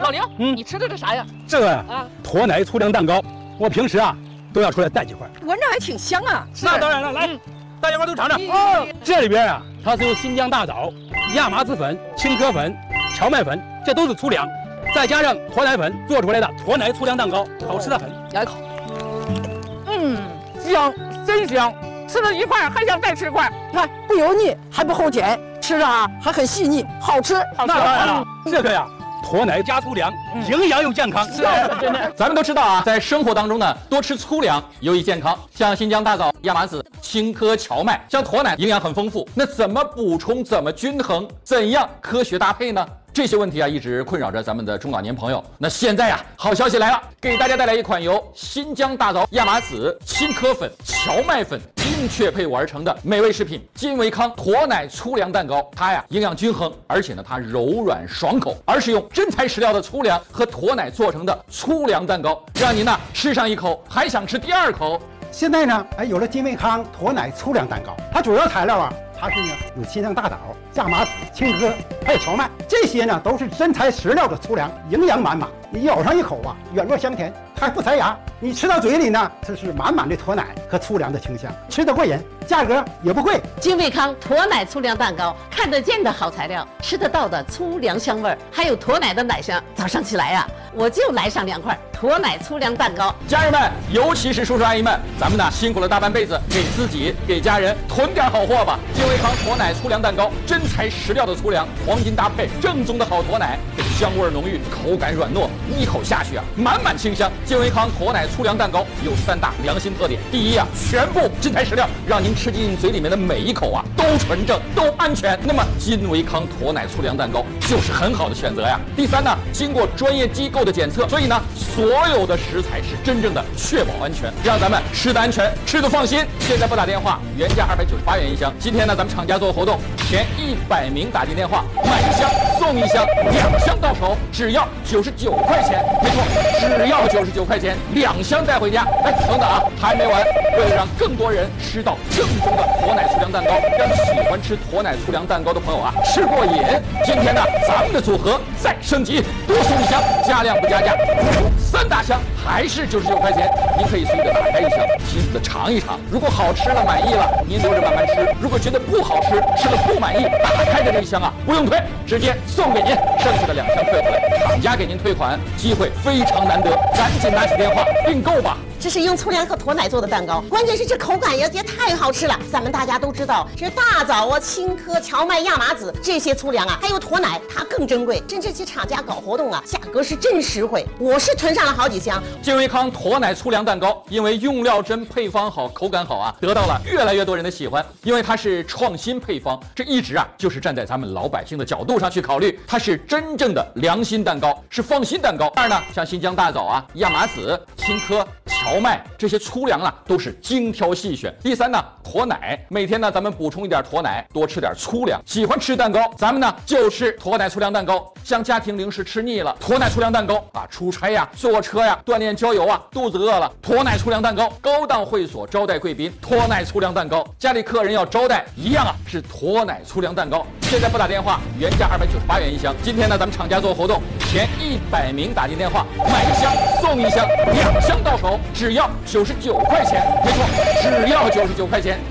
老刘，你吃的这啥呀？ 这个呀，驼奶粗粮蛋糕，我平时啊都要出来带几块， 闻着还挺香啊。 那当然了，来，大家伙都尝尝。这里边啊，它是用新疆大枣、亚麻籽粉、青稞粉、荞麦粉，这都是粗粮，再加上驼奶粉做出来的驼奶粗粮蛋糕，好吃的很。 来一口，香，真香。吃了一块还想再吃块， 你看不油腻，还不齁甜，吃着啊还很细腻，好吃。 那当然了，这个呀，驼奶加粗粮，营养又健康。 是啊，真的。 咱们都知道啊，在生活当中呢，多吃粗粮有益健康，像新疆大枣、亚麻籽、青稞、荞麦，像驼奶营养很丰富。那怎么补充？怎么均衡？怎样科学搭配呢？这些问题啊，一直困扰着咱们的中老年朋友。那现在呀，好消息来了，给大家带来一款由新疆大枣、亚麻籽、青稞粉、荞麦粉精确配伍而成的美味食品——金维康驼奶粗粮蛋糕。它呀，营养均衡，而且呢，它柔软爽口，而是用真材实料的粗粮和驼奶做成的粗粮蛋糕，让您呢吃上一口还想吃第二口。 现在呢，有了金维康驼奶粗粮蛋糕，它主要材料啊，它是呢有新疆大枣、亚麻籽、青稞，还有荞麦，这些呢都是真材实料的粗粮，营养满满。你咬上一口啊，软糯香甜，它还不塞牙。你吃到嘴里呢，这是满满的驼奶和粗粮的清香，吃得过瘾，价格也不贵。 金维康驼奶粗粮蛋糕，看得见的好材料，吃得到的粗粮香味儿，还有驼奶的奶香。早上起来呀，我就来上2块驼奶粗粮蛋糕。 家人们，尤其是叔叔阿姨们，咱们呢辛苦了大半辈子，给自己给家人囤点好货吧。金维康驼奶粗粮蛋糕，真材实料的粗粮，黄金搭配，正宗的好驼奶，香味浓郁，口感软糯，一口下去啊，满满清香。金维康驼奶粗粮蛋糕有3大良心特点：第一啊，全部真材实料，让您吃进嘴里面的每一口啊都纯正、都安全。那么金维康驼奶粗粮蛋糕就是很好的选择呀。第3呢，经过专业机构的检测，所以呢，所有的食材是真正的确保安全，让咱们吃得安全，吃得放心。现在拨打电话，原价298元一箱。今天呢，咱们厂家做活动，前100名打进电话，买1箱送1箱，2箱到手只要99块钱。没错，只要99块钱，2箱带回家。哎，等等啊，还没完！为了让更多人吃到正宗的驼奶粗粮蛋糕，让喜欢吃驼奶粗粮蛋糕的朋友啊吃过瘾，今天呢，咱们的组合再升级，多送1箱，加量不加价，3大箱还是99块钱。您可以随意的打开1箱，细细的尝一尝。如果好吃了，满意了，您留着慢慢吃；如果觉得不好吃，吃了不满意，打开的这1箱啊不用退，直接送给您，剩下的2箱退回来，厂家给您退款，机会非常难得，赶紧拿起电话订购吧。 这是用粗粮和驼奶做的蛋糕，关键是这口感也太好吃了。咱们大家都知道，这大枣啊、青稞、荞麦、亚麻籽这些粗粮啊，还有驼奶，它更珍贵。真这些厂家搞活动啊，价格是真实惠。我是囤上了好几箱。 金维康驼奶粗粮蛋糕，因为用料真、配方好、口感好啊，得到了越来越多人的喜欢。因为它是创新配方，这一直啊就是站在咱们老百姓的角度上去考虑，它是真正的良心蛋糕，是放心蛋糕。当然呢，像新疆大枣啊、亚麻籽、青稞、荞麦这些粗粮啊，都是精挑细选。第3呢，驼奶，每天呢咱们补充一点驼奶，多吃点粗粮。喜欢吃蛋糕，咱们呢就吃驼奶粗粮蛋糕。像家庭零食吃腻了，驼奶粗粮蛋糕啊，出差呀、坐车呀、锻炼郊游啊，肚子饿了，驼奶粗粮蛋糕。高档会所招待贵宾，驼奶粗粮蛋糕。家里客人要招待，一样啊是驼奶粗粮蛋糕。现在拨打电话，原价298元一箱。今天呢，咱们厂家做活动，前100名打进电话，买1箱送1箱，2箱到手只要99块钱。没错，只要99块钱。